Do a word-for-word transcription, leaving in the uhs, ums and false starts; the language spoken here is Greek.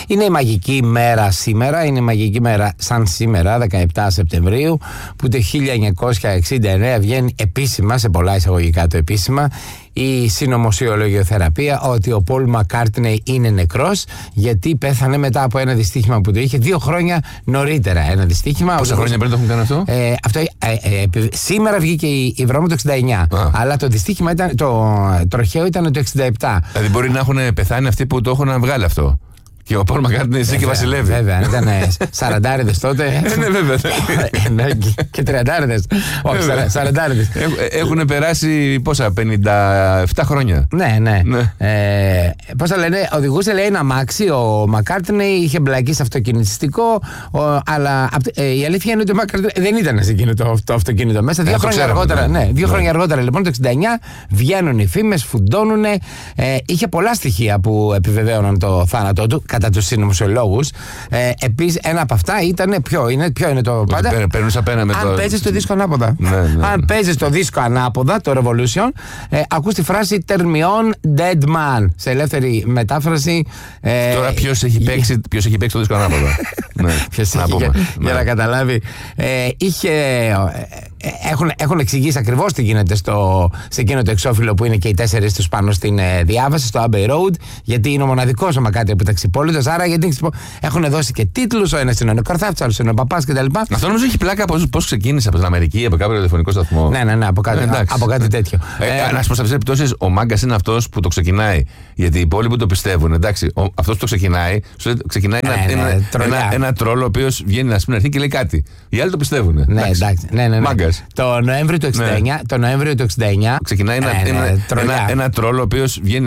Είναι η μαγική μέρα σήμερα, είναι η μαγική μέρα σαν σήμερα, δεκαεπτά Σεπτεμβρίου, που το χίλια εννιακόσια εξήντα εννέα βγαίνει επίσημα, σε πολλά εισαγωγικά το επίσημα, η συνωμοσιολογιοθεραπεία ότι ο Πολ Μακκάρτνεϊ είναι νεκρός, γιατί πέθανε μετά από ένα δυστύχημα που το είχε δύο χρόνια νωρίτερα. Ένα δυστύχημα. Πόσα χρόνια πριν το έχουν κάνει αυτό? Ε, αυτό ε, ε, ε, σήμερα βγήκε η, η βρώμα το εξήντα εννέα. Α. Αλλά το δυστύχημα ήταν, το τροχαίο ήταν το εξήντα επτά. Δηλαδή μπορεί να έχουν πεθάνει αυτοί που το έχουν βγάλει αυτό. Και ο Πολ Μακκάρτνεϊ ζει και βασιλεύει. Βέβαια, ήταν σαραντάριδες τότε. Ναι, βέβαια. Και τριαντάριδες. Όχι, σαραντάριδες. Έχουν περάσει πόσα, πενήντα επτά χρόνια. Ναι, ναι. Πώς θα λένε, οδηγούσε λέει ένα αμάξι. Ο Μακκάρτνεϊ είχε μπλακεί σε αυτοκινητιστικό. Αλλά η αλήθεια είναι ότι ο Μακκάρτνεϊ δεν ήταν σε εκείνο το αυτοκίνητο μέσα. Δύο χρόνια αργότερα. Ναι, δύο χρόνια αργότερα λοιπόν, το εξήντα εννέα, βγαίνουν οι φήμες, φουντώνουν. Είχε πολλά στοιχεία που επιβεβαίωναν το θάνατό του, κατά τους συνωμοσιολόγους. Ε, επίσης, ένα από αυτά ήταν. Ποιο είναι, ποιο είναι το πάντα. Περνούσα πέρα με Αν το. Αν παίζεις το δίσκο ανάποδα. Ναι, ναι. Αν παίζεις το δίσκο ανάποδα, το Revolution, ε, ακούς τη φράση Termion Dead Man. Σε ελεύθερη μετάφραση. Ε, Τώρα ποιος έχει, παίξει, ποιος έχει παίξει το δίσκο ανάποδα. Ναι. Ποιος έχει, για, ναι. για να καταλάβει. Ε, είχε. Έχουν, έχουν εξηγήσει ακριβώς τι γίνεται στο, σε εκείνο το εξώφυλλο που είναι και οι τέσσερις τους πάνω στην ε, διάβαση, στο Abbey Road, γιατί είναι ο μοναδικός ο Μακκάρτνεϊ που ήταν ξυπόλυτος. Άρα γιατί έχουν δώσει και τίτλους, ο ένας είναι ο Καρθάφτης, ο άλλος είναι ο Παπάς κτλ. Αυτό νομίζω έχει πλάκα πώς ξεκίνησε, από την Αμερική, από κάποιο ραδιοφωνικό σταθμό. Ναι, ναι, ναι, από κάτι, ε, από κάτι τέτοιο. Ε, ε, να σου πω, σε αυτές τις περιπτώσεις, ο μάγκας είναι αυτός που το ξεκινάει. Γιατί οι υπόλοιποι το πιστεύουν. Εντάξει, αυτός που το ξεκινάει, ξεκινάει ναι, ένα, ναι, ένα, τρολιά. ένα, ένα τρόλο ο οποίος βγαίνει να σπίνει αρχή και λέει κάτι. Οι άλλοι το πιστεύουν. Ναι, εντάξει. Ναι, ναι, ναι. Μάγκας. Το Νοέμβριο του εξήντα εννέα, ναι. το Νοέμβριο του εξήντα εννέα ξεκινάει ένα, ναι, ναι, ένα, ένα, ένα τρόλο ο οποίος βγαίνει